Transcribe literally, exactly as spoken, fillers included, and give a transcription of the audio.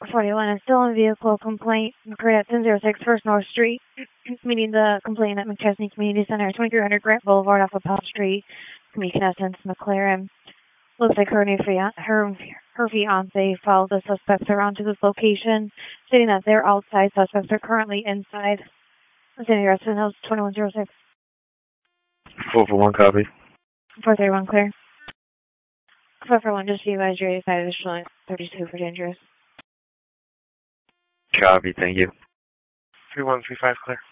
forty-one is still in vehicle complaint. Occurred at ten oh six First North Street. Meeting the complaint at McChesney Community Center, twenty-three hundred Grant Boulevard off of Powell Street. Communication McLaren. Looks like her new fian- her her fiance followed the suspects around to this location, stating that they're outside. Suspects are currently inside. Sending arrest in Hills twenty-one oh six. Four for one copy. Four thirty one clear. Four for one, just be advised you're eighty-five, additional thirty-two for dangerous. Copy, thank you. Three one three five clear.